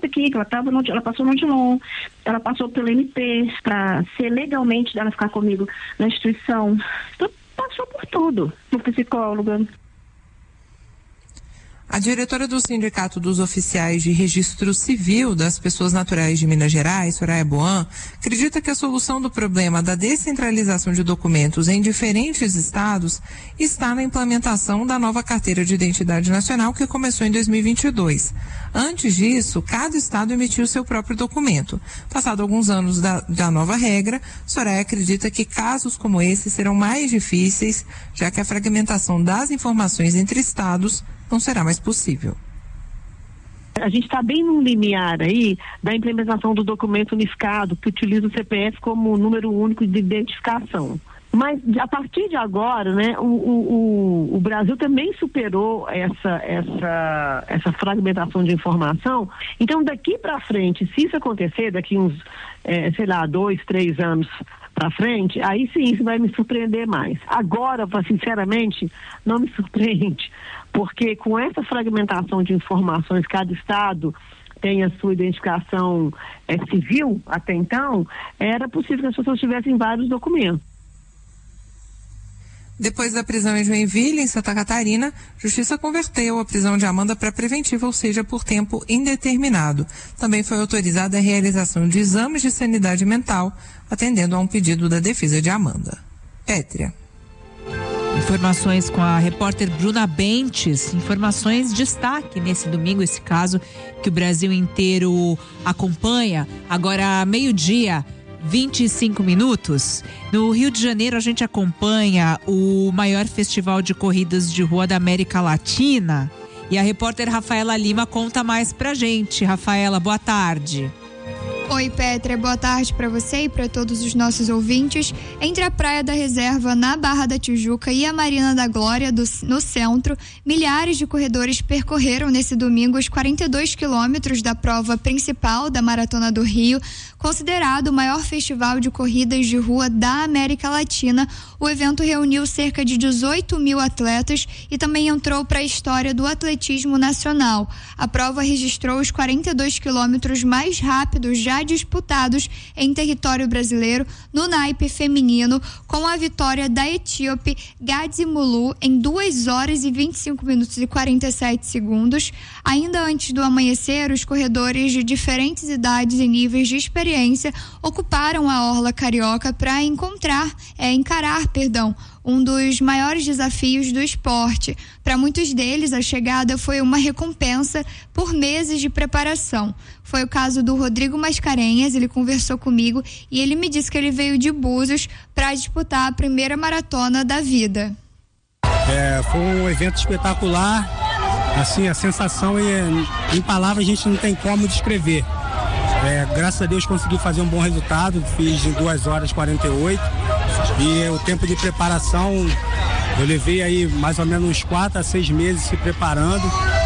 conta aqui que ela passou no Odilon, ela passou pelo MP para ser legalmente dela ficar comigo na instituição. Então, passou por tudo, por psicóloga. A diretora do Sindicato dos Oficiais de Registro Civil das Pessoas Naturais de Minas Gerais, Soraya Boan, acredita que a solução do problema da descentralização de documentos em diferentes estados está na implementação da nova Carteira de Identidade Nacional que começou em 2022. Antes disso, cada estado emitiu seu próprio documento. Passado alguns anos da nova regra, Soraya acredita que casos como esse serão mais difíceis, já que a fragmentação das informações entre estados não será mais possível. A gente está bem no limiar aí da implementação do documento unificado, que utiliza o CPF como número único de identificação. Mas a partir de agora, né, o Brasil também superou essa fragmentação de informação. Então, daqui para frente, se isso acontecer, daqui uns, 2, 3 anos para frente, aí sim isso vai me surpreender mais. Agora, sinceramente, não me surpreende, porque com essa fragmentação de informações, cada estado tem a sua identificação civil, até então, era possível que as pessoas tivessem vários documentos. Depois da prisão em Joinville, em Santa Catarina, a Justiça converteu a prisão de Amanda para preventiva, ou seja, por tempo indeterminado. Também foi autorizada a realização de exames de sanidade mental, atendendo a um pedido da defesa de Amanda. Pétria. Informações com a repórter Bruna Bentes, informações de destaque nesse domingo, esse caso que o Brasil inteiro acompanha. Agora, meio-dia, 25 minutos. No Rio de Janeiro, a gente acompanha o maior festival de corridas de rua da América Latina. E a repórter Rafaela Lima conta mais pra gente. Rafaela, boa tarde. Oi, Pétria, boa tarde para você e para todos os nossos ouvintes. Entre a Praia da Reserva, na Barra da Tijuca, e a Marina da Glória, no centro, milhares de corredores percorreram nesse domingo os 42 quilômetros da prova principal da Maratona do Rio, considerado o maior festival de corridas de rua da América Latina. O evento reuniu cerca de 18 mil atletas e também entrou para a história do atletismo nacional. A prova registrou os 42 quilômetros mais rápidos já disputados em território brasileiro no naipe feminino, com a vitória da etíope Gadzi Mulu em 2 horas e 25 minutos e 47 segundos. Ainda antes do amanhecer, os corredores de diferentes idades e níveis de experiência ocuparam a orla carioca para encarar um dos maiores desafios do esporte. Para muitos deles, a chegada foi uma recompensa por meses de preparação. Foi o caso do Rodrigo Mascarenhas. Ele conversou comigo e ele me disse que ele veio de Búzios para disputar a primeira maratona da vida. Foi um evento espetacular, assim, a sensação em palavras a gente não tem como descrever. Graças a Deus consegui fazer um bom resultado, fiz em 2 horas e 48, e o tempo de preparação eu levei aí mais ou menos uns 4 a 6 meses se preparando,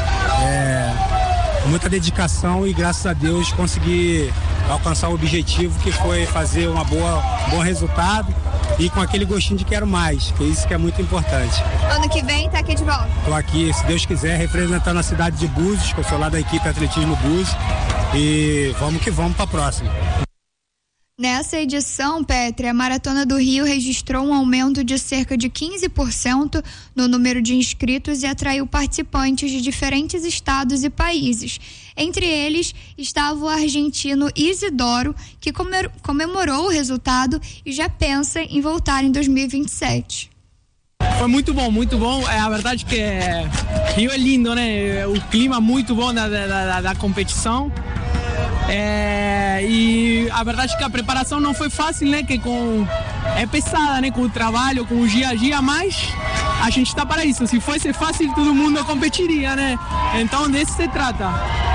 com muita dedicação, e graças a Deus consegui alcançar o objetivo, que foi fazer um bom resultado e com aquele gostinho de quero mais, que é isso que é muito importante. Ano que vem tá aqui de volta? Estou aqui, se Deus quiser, representando a cidade de Búzios, que eu sou lá da equipe Atletismo Búzios, e vamos que vamos para a próxima. Nessa edição, Pétria, a Maratona do Rio registrou um aumento de cerca de 15% no número de inscritos e atraiu participantes de diferentes estados e países. Entre eles estava o argentino Isidoro, que comemorou o resultado e já pensa em voltar em 2027. Foi muito bom, muito bom. A verdade que Rio é lindo, né? O clima muito bom da competição. E a verdade é que a preparação não foi fácil, né? Que é pesada, né? Com o trabalho, com o dia a dia, mas a gente está para isso. Se fosse fácil, todo mundo competiria, né? Então, disso se trata.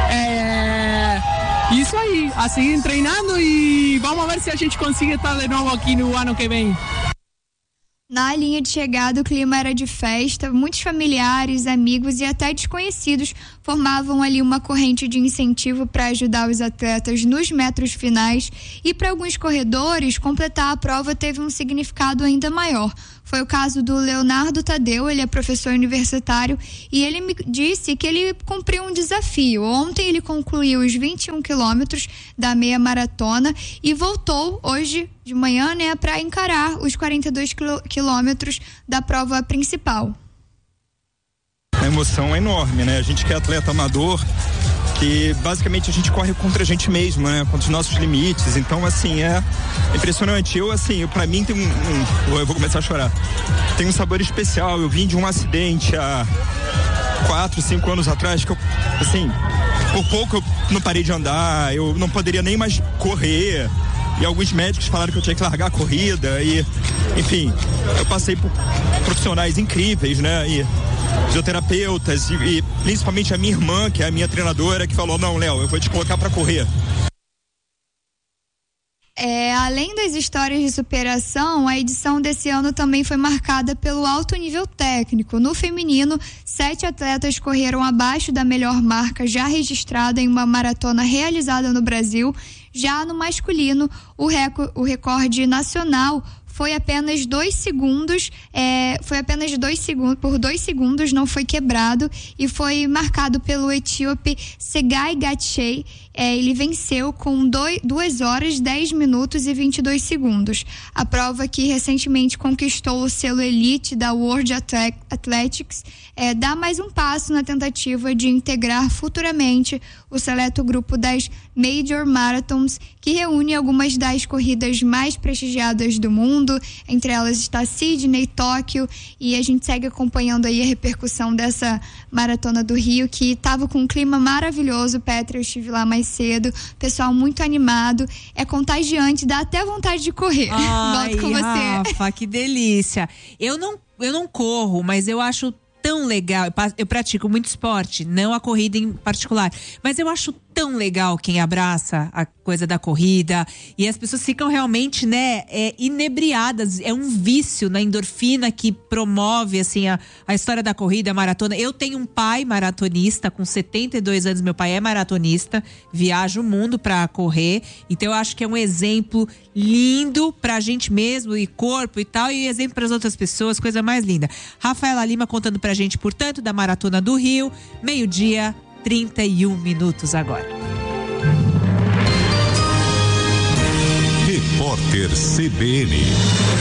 Isso aí, assim, treinando, e vamos ver se a gente consegue estar de novo aqui no ano que vem. Na linha de chegada, o clima era de festa, muitos familiares, amigos e até desconhecidos formavam ali uma corrente de incentivo para ajudar os atletas nos metros finais, e para alguns corredores, completar a prova teve um significado ainda maior. foi o caso do Leonardo Tadeu. Ele é professor universitário e ele me disse que ele cumpriu um desafio. Ontem ele concluiu os 21 quilômetros da meia maratona e voltou hoje de manhã, né, para encarar os 42 quilômetros da prova principal. A emoção é enorme, né? A gente que é atleta amador, que basicamente a gente corre contra a gente mesmo, né? Contra os nossos limites. Então, assim, é impressionante. Pra mim tem eu vou começar a chorar. Tem um sabor especial. Eu vim de um acidente há 4, 5 anos atrás que eu, assim, por pouco eu não parei de andar, eu não poderia nem mais correr. E alguns médicos falaram que eu tinha que largar a corrida e, enfim, eu passei por profissionais incríveis, né? E fisioterapeutas e principalmente a minha irmã, que é a minha treinadora, que falou: não, Léo, eu vou te colocar para correr. Além das histórias de superação, a edição desse ano também foi marcada pelo alto nível técnico. No feminino, 7 atletas correram abaixo da melhor marca já registrada em uma maratona realizada no Brasil. Já no masculino, o recorde nacional foi apenas 2 segundos, por 2 segundos não foi quebrado e foi marcado pelo etíope Segai Gatchei. Ele venceu com 2 horas, 10 minutos e 22 segundos. A prova, que recentemente conquistou o selo Elite da World Athletics, dá mais um passo na tentativa de integrar futuramente o seleto grupo das Major Marathons, que reúne algumas das corridas mais prestigiadas do mundo. Entre elas está Sydney, Tóquio, e a gente segue acompanhando aí a repercussão dessa Maratona do Rio, que estava com um clima maravilhoso. Petra, eu estive lá mais cedo, pessoal muito animado, é contagiante, dá até vontade de correr. Ai, volto com você. Rafa, que delícia. Eu não corro, mas eu acho tão legal. Eu pratico muito esporte, não a corrida em particular, mas eu acho tão legal quem abraça a coisa da corrida e as pessoas ficam realmente, né, inebriadas. É um vício na endorfina que promove, assim, a história da corrida, a maratona. Eu tenho um pai maratonista, com 72 anos, meu pai é maratonista, viaja o mundo pra correr, então eu acho que é um exemplo lindo pra gente mesmo, e corpo e tal, e exemplo pras outras pessoas, coisa mais linda. Rafaela Lima contando pra gente, portanto, da Maratona do Rio, 12h, 31 minutos agora. Repórter CBN.